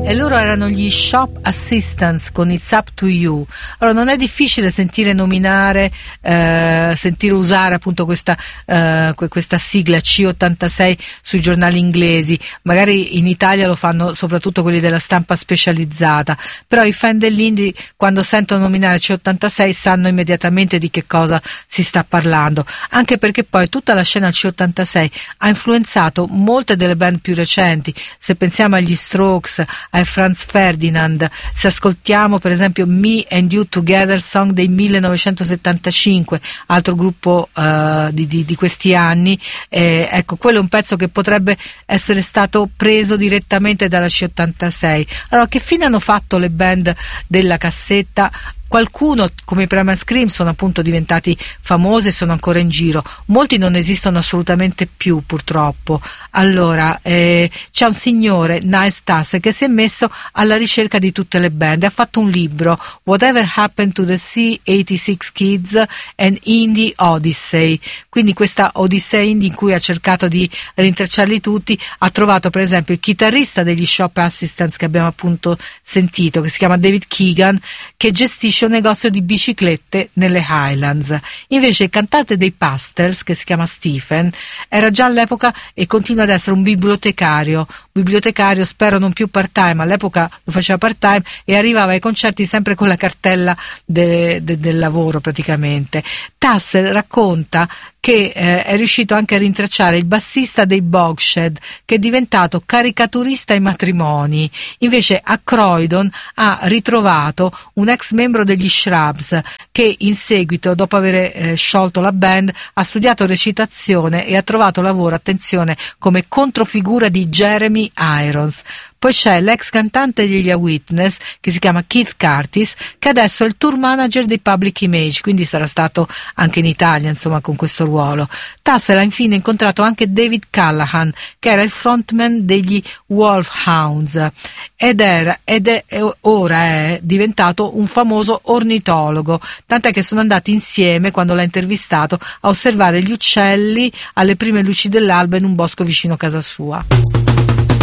e loro erano gli Shop Assistants con It's Up to You. Allora non è difficile sentire nominare, sentire usare appunto questa sigla C86 sui giornali inglesi. Magari in Italia lo fanno soprattutto quelli della stampa specializzata, però i fan dell'indie quando sentono nominare C86 sanno immediatamente di che cosa si sta parlando, anche perché poi tutta la scena C86 ha influenzato molte delle band più recenti. Se pensiamo agli Strokes, ai Franz Ferdinand, se ascoltiamo per esempio Me and You Together, song del 1975, altro gruppo di questi anni, ecco, quello è un pezzo che potrebbe essere stato preso direttamente dalla C86. Allora, che fine hanno fatto le band della cassetta? Qualcuno, come i Primal Scream, sono appunto diventati famosi e sono ancora in giro. Molti non esistono assolutamente più, purtroppo. Allora, c'è un signore, Nice Tasse, che si è messo alla ricerca di tutte le band. Ha fatto un libro, Whatever Happened to the C86 Kids and Indie Odyssey. Quindi questa Odissea indie in cui ha cercato di rintracciarli tutti. Ha trovato per esempio il chitarrista degli Shop Assistants che abbiamo appunto sentito, che si chiama David Keegan, che gestisce un negozio di biciclette nelle Highlands. Invece il cantante dei Pastels, che si chiama Stephen, era già all'epoca e continua ad essere un bibliotecario, spero non più part-time, all'epoca lo faceva part-time e arrivava ai concerti sempre con la cartella del lavoro praticamente. Tassel racconta che è riuscito anche a rintracciare il bassista dei Bogshed, che è diventato caricaturista ai matrimoni. Invece a Croydon ha ritrovato un ex membro degli Shrubs che in seguito, dopo aver sciolto la band, ha studiato recitazione e ha trovato lavoro, attenzione, come controfigura di Jeremy Irons. Poi c'è l'ex cantante degli Witness, che si chiama Keith Curtis, che adesso è il tour manager dei Public Image, quindi sarà stato anche in Italia, insomma, con questo ruolo. Tassel ha infine incontrato anche David Callahan, che era il frontman degli Wolfhounds, ora è diventato un famoso ornitologo, tant'è che sono andati insieme, quando l'ha intervistato, a osservare gli uccelli alle prime luci dell'alba in un bosco vicino a casa sua.